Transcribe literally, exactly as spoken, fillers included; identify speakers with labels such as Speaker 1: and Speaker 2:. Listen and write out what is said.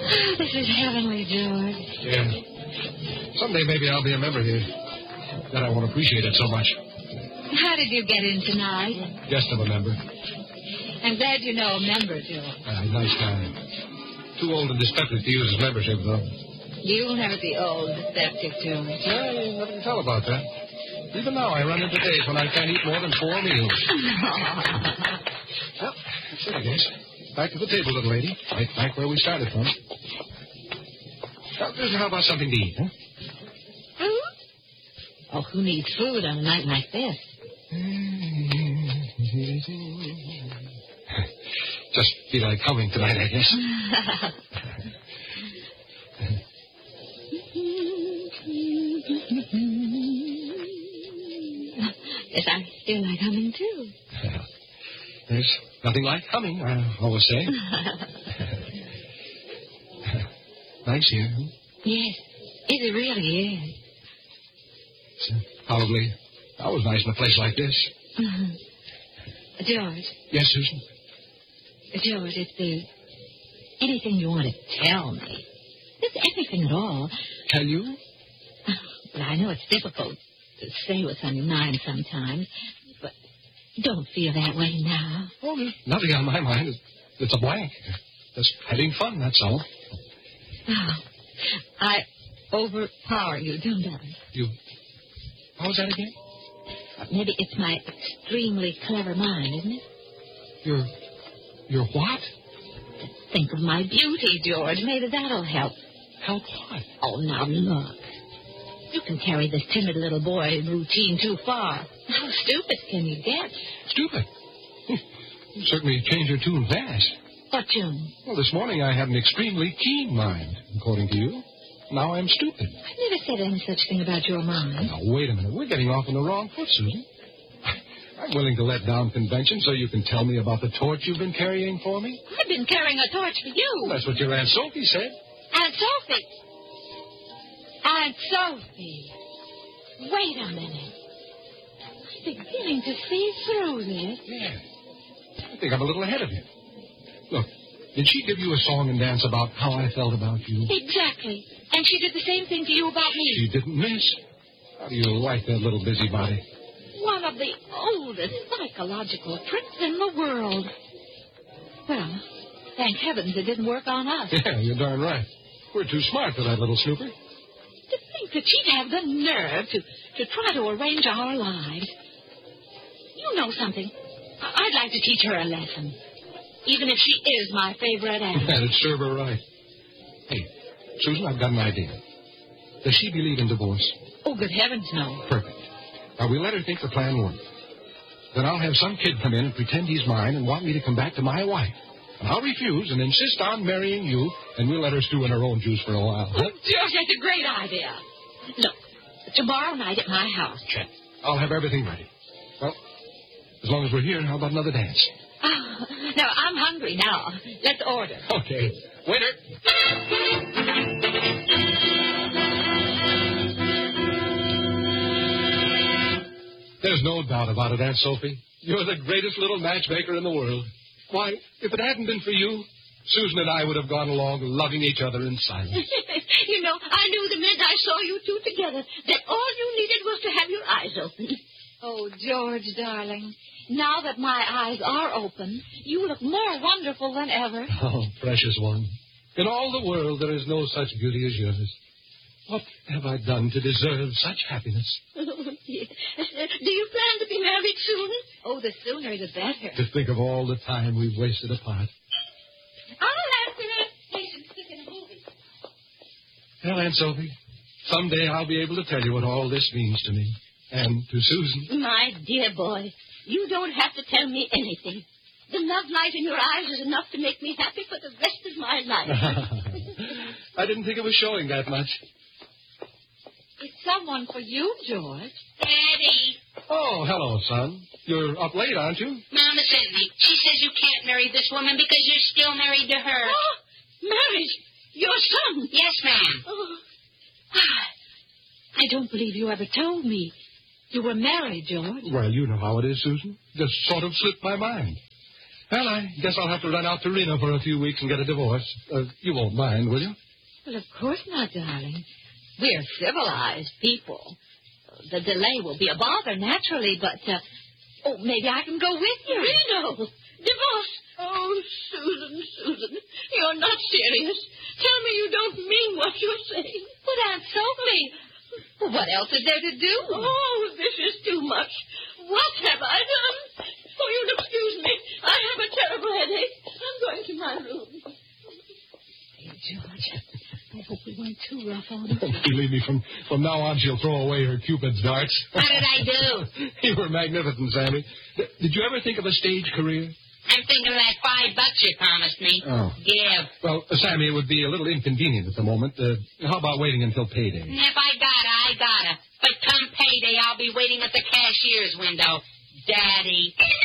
Speaker 1: This is heavenly, George.
Speaker 2: Yeah. Someday maybe I'll be a member here. Then I won't appreciate it so much.
Speaker 1: How did you get in tonight?
Speaker 2: Just of a member.
Speaker 1: I'm glad you know a member, George.
Speaker 2: Uh, nice guy. Too old and dyspeptic to use his membership, though.
Speaker 1: You'll never be old, dyspeptic, George.
Speaker 2: Yeah, you never can tell about that. Even now, I run into days when I can't eat more than four meals. Well, that's it, I guess. Back to the table, little lady. Right back where we started from. Now, how about something to eat, huh?
Speaker 1: Food? Oh, who needs food on a night like this?
Speaker 2: Just feel like humming tonight, I guess.
Speaker 1: Yes, I feel like humming, too.
Speaker 2: There's nothing like humming, I always say. Nice here, huh?
Speaker 1: Yes, it really is.
Speaker 2: It's uh, probably always nice in a place like this.
Speaker 1: Mm-hmm. George.
Speaker 2: Yes, Susan?
Speaker 1: George, if there's anything you want to tell me, if there's anything at all.
Speaker 2: Tell you?
Speaker 1: Well, I know it's difficult to say what's on your mind sometimes, but don't feel that way now.
Speaker 2: Oh, there's nothing on my mind. It's, it's a blank. Just having fun, that's all.
Speaker 1: Oh, I overpower you, don't I?
Speaker 2: You... How was that again?
Speaker 1: Maybe it's my extremely clever mind, isn't it?
Speaker 2: Your... Your what?
Speaker 1: Think of my beauty, George. Maybe that'll help.
Speaker 2: Help what?
Speaker 1: Oh, now look. You can carry this timid little boy routine too far. How stupid can you get?
Speaker 2: Stupid? You certainly changed your tune fast.
Speaker 1: What tune?
Speaker 2: Well, this morning I had an extremely keen mind, according to you. Now I'm stupid.
Speaker 1: I never said any such thing about your mind.
Speaker 2: Now, wait a minute. We're getting off on the wrong foot, Susan. I'm willing to let down convention so you can tell me about the torch you've been carrying for me.
Speaker 1: I've been carrying a torch for you.
Speaker 2: Well, that's what your Aunt Sophie said.
Speaker 1: Aunt Sophie? Aunt Sophie. Wait a minute. I'm beginning to see through this.
Speaker 2: Yeah. I think I'm a little ahead of you. Look, did she give you a song and dance about how I felt about you?
Speaker 1: Exactly. And she did the same thing to you about me.
Speaker 2: She didn't miss. How do you like that little busybody?
Speaker 1: One of the oldest psychological tricks in the world. Well, thank heavens it didn't work on us.
Speaker 2: Yeah, you're darn right. We're too smart for that little snooper.
Speaker 1: To think that she'd have the nerve to, to try to arrange our lives. You know something. I'd like to teach her a lesson. Even if she is my favorite actor.
Speaker 2: That'd serve her right. Hey, Susan, I've got an idea. Does she believe in divorce?
Speaker 1: Oh, good heavens, no.
Speaker 2: Perfect. Now, we let her think the plan worked. Then I'll have some kid come in and pretend he's mine and want me to come back to my wife. And I'll refuse and insist on marrying you, and we'll let her stew in her own juice for a while.
Speaker 1: Huh? Oh, George, that's a great idea. Look, tomorrow night at my house.
Speaker 2: Check. I'll have everything ready. Well, as long as we're here, how about another dance?
Speaker 1: Oh, now, I'm hungry now. Let's order.
Speaker 2: Okay. Waiter. There's no doubt about it, Aunt Sophie. You're the greatest little matchmaker in the world. Why, if it hadn't been for you, Susan and I would have gone along loving each other in silence.
Speaker 1: You know, I knew the minute I saw you two together that all you needed was to have your eyes open. Oh, George, darling, now that my eyes are open, you look more wonderful than ever.
Speaker 2: Oh, precious one. In all the world, there is no such beauty as yours. What have I done to deserve such happiness?
Speaker 1: Oh, dear. Do you plan to be married soon? Oh, the sooner the better.
Speaker 2: To think of all the time we've wasted apart.
Speaker 1: I'll have to stick in a movie.
Speaker 2: Well, Aunt Sophie, someday I'll be able to tell you what all this means to me. And to Susan.
Speaker 1: My dear boy, you don't have to tell me anything. The love light in your eyes is enough to make me happy for the rest of my life.
Speaker 2: I didn't think it was showing that much.
Speaker 1: It's someone for you, George.
Speaker 3: Daddy.
Speaker 2: Oh, hello, son. You're up late, aren't you?
Speaker 3: Mama sent me. She says you can't marry this woman because you're still married to her.
Speaker 1: Oh, married? Your son?
Speaker 3: Yes, ma'am.
Speaker 1: Oh. I don't believe you ever told me. You were married, George.
Speaker 2: Well, you know how it is, Susan. Just sort of slipped my mind. Well, I guess I'll have to run out to Reno for a few weeks and get a divorce. Uh, you won't mind, will you?
Speaker 1: Well, of course not, darling. We're civilized people. The delay will be a bother, naturally, but, uh, oh, maybe I can go with you.
Speaker 4: Reno! Divorce! Oh, Susan, Susan, you're not serious. Tell me you don't mean what you're saying.
Speaker 1: But Aunt Sophie, well, what else is there to do?
Speaker 4: Oh, this is too much. What have I done? Oh, you'll excuse me. I have a terrible headache. I'm going to my room.
Speaker 1: Dear George, I hope we weren't too rough on her.
Speaker 2: Believe me, from, from now on, she'll throw away her Cupid's darts.
Speaker 3: What did I do?
Speaker 2: You were magnificent, Sammy. Did you ever think of a stage career?
Speaker 3: I'm thinking of that five bucks you promised me.
Speaker 2: Oh.
Speaker 3: Give.
Speaker 2: Well, uh, Sammy, it would be a little inconvenient at the moment. Uh, how about waiting until payday?
Speaker 3: If I gotta, I gotta. But come payday, I'll be waiting at the cashier's window. Daddy.